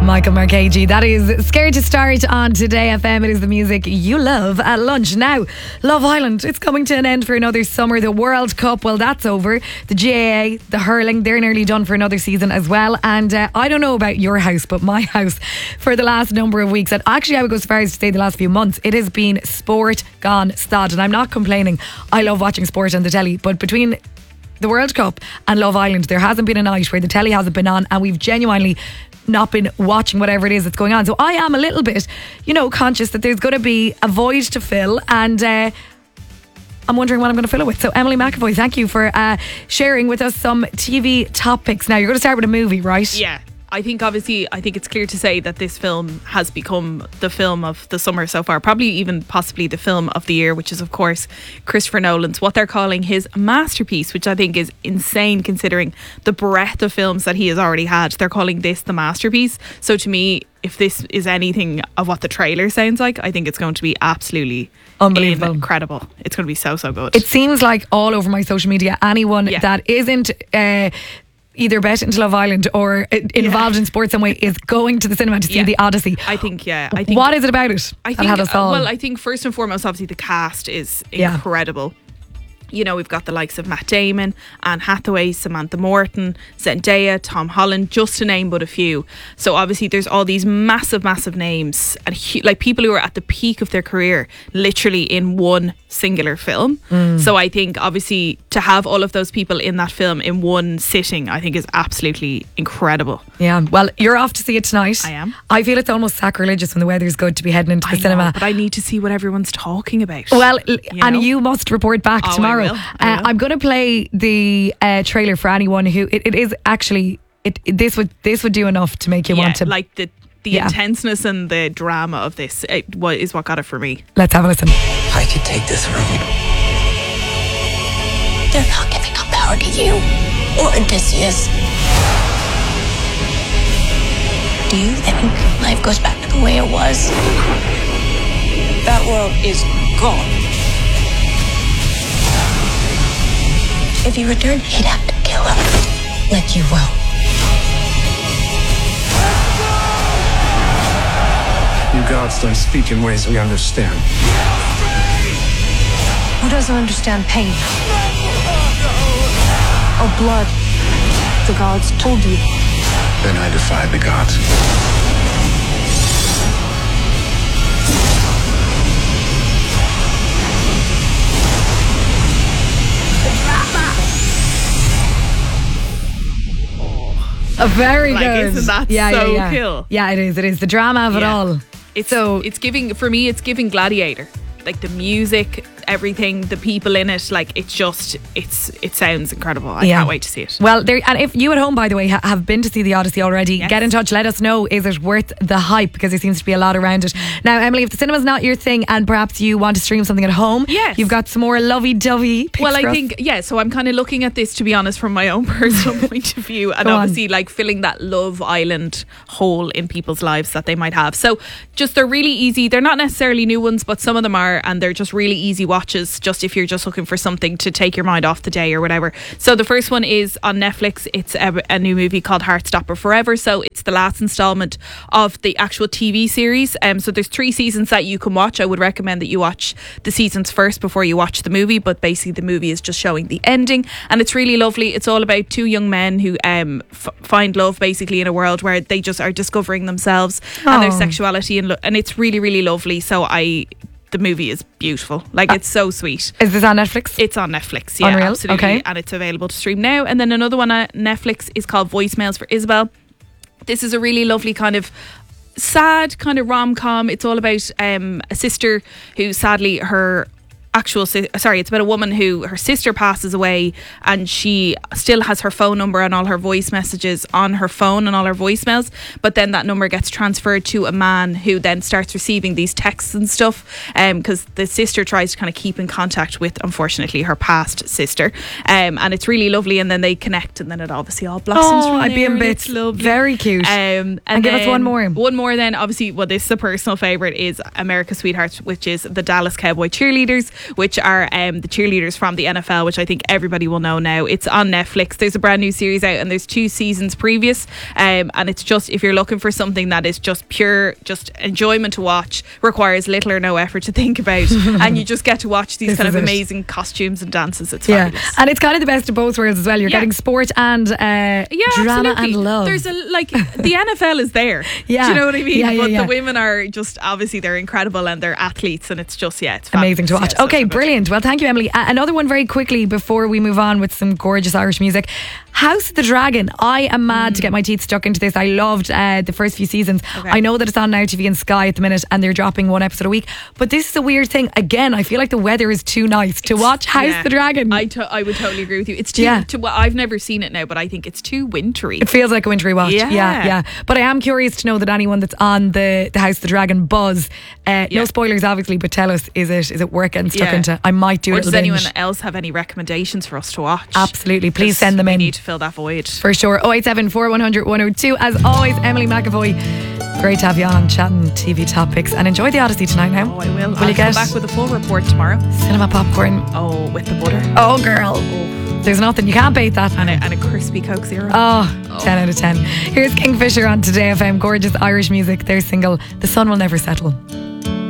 Michael Marcaggi. That is Scared to Start on Today FM. It is the music you love at lunch. Now, Love Island, it's coming to an end for another summer. The World Cup, well, that's over. The GAA, the hurling, they're nearly done for another season as well. And I don't know about your house, but my house, for the last number of weeks, and actually I would go so far as to say the last few months, it has been sport gone stod. And I'm not complaining. I love watching sport on the telly, but between the World Cup and Love Island, there hasn't been a night where the telly hasn't been on and we've genuinely not been watching whatever it is that's going on. So I am a little bit, conscious that there's going to be a void to fill, and I'm wondering what I'm going to fill it with. So Emily McAvoy, thank you for sharing with us some TV topics. Now you're going to start with a movie, right? Yeah. I think it's clear to say that this film has become the film of the summer so far, probably even possibly the film of the year, which is of course Christopher Nolan's, what they're calling his masterpiece, which I think is insane considering the breadth of films that he has already had. They're calling this the masterpiece. So to me, if this is anything of what the trailer sounds like, I think it's going to be absolutely unbelievable, incredible. It's going to be so good. It seems like all over my social media, anyone that isn't either bet into Love Island or involved in sports some way is going to the cinema to see The Odyssey. I think what is it about it? I think first and foremost, obviously the cast is incredible. We've got the likes of Matt Damon, Anne Hathaway, Samantha Morton, Zendaya, Tom Holland, just to name but a few. So obviously there's all these massive names and like people who are at the peak of their career literally in one singular film. So I think obviously to have all of those people in that film in one sitting, I think is absolutely incredible. Yeah, well, you're off to see it tonight. I am. I feel it's almost sacrilegious when the weather's good to be heading into the cinema. But I need to see what everyone's talking about. Well, and you must report back tomorrow. I will. I'm going to play the trailer for anyone who it is actually this would do enough to make you want to, like the intenseness and the drama of this is what got it for me. Let's have a listen. I could take this road. They're not giving up power to you or Odysseus. Do you think life goes back to the way it was? That world is gone. If you return, he'd have to kill him, like you will. You gods don't speak in ways we understand. Who doesn't understand pain? Or blood? The gods told you. Then I defy the gods. Very good. Isn't that so cool? Yeah, it is. The drama of it all. It's giving, for me, it's giving Gladiator. Like the music, everything, the people in it, like it sounds incredible. I can't wait to see it. Well, and if you at home, by the way, have been to see The Odyssey already, get in touch, let us know, is it worth the hype, because there seems to be a lot around it. Now, Emily, if the cinema's not your thing and perhaps you want to stream something at home, you've got some more lovey-dovey picks. Well, I think, so I'm kind of looking at this, to be honest, from my own personal point of view, and obviously like filling that Love Island hole in people's lives that they might have. So just, they're really easy. They're not necessarily new ones, but some of them are, and they're just really easy watches, just if you're just looking for something to take your mind off the day or whatever. So the first one is on Netflix. It's a new movie called Heartstopper Forever. So it's the last installment of the actual TV series. So there's 3 seasons that you can watch. I would recommend that you watch the seasons first before you watch the movie, but basically the movie is just showing the ending, and it's really lovely. It's all about 2 young men who find love basically in a world where they just are discovering themselves and their sexuality, and it's really, really lovely. So the movie is beautiful. Like, it's so sweet. Is this on Netflix? It's on Netflix, yeah. Unreal. Absolutely. Okay. And it's available to stream now. And then another one on Netflix is called Voicemails for Isabel. This is a really lovely kind of sad kind of rom-com. It's all about a sister who sadly it's about a woman who her sister passes away, and she still has her phone number and all her voice messages on her phone and all her voicemails, but then that number gets transferred to a man who then starts receiving these texts and stuff, because the sister tries to kind of keep in contact with, unfortunately, her past sister, and it's really lovely, and then they connect, and then it obviously all blossoms from I'd be in bits. Very cute. And give us one more then, obviously, well, this is a personal favourite, is America's Sweetheart, which is the Dallas Cowboy cheerleaders. which are the cheerleaders from the NFL, which I think everybody will know now. It's on Netflix. There's a brand new series out and there's 2 seasons previous, and it's just, if you're looking for something that is just pure just enjoyment to watch, requires little or no effort to think about, and you just get to watch these kind of amazing costumes and dances. It's fabulous. And it's kind of the best of both worlds as well. You're getting sport and drama absolutely. and love. There's the NFL is there. Yeah. Do you know what I mean? But the women are just, obviously they're incredible and they're athletes, and it's just it's amazing to watch. Yeah, okay, brilliant. Well, thank you, Emily. Another one very quickly before we move on with some gorgeous Irish music. House of the Dragon. I am mad to get my teeth stuck into this. I loved the first few seasons. Okay. I know that it's on Now TV and Sky at the minute, and they're dropping 1 episode a week. But this is a weird thing. Again, I feel like the weather is too nice to watch House of the Dragon. I would totally agree with you. It's too. I've never seen it now, but I think it's too wintry. It feels like a wintry watch. Yeah. But I am curious to know that anyone that's on the House of the Dragon buzz. No spoilers, obviously, but tell us, is it worth getting stuck into? I might do a little binge. Does anyone else have any recommendations for us to watch? Absolutely, please send them in. We need to fill that void. For sure. 087 4100 102. As always, Emily McAvoy, great to have you on chatting TV topics, and enjoy the Odyssey tonight now. Oh, I will. I'll come back with a full report tomorrow. Cinema popcorn. Oh, with the butter. Oh, girl. There's nothing. You can't beat that. And a crispy Coke Zero. 10 out of 10. Here's Kingfisher on Today FM. Gorgeous Irish music. Their single, The Sun Will Never Settle.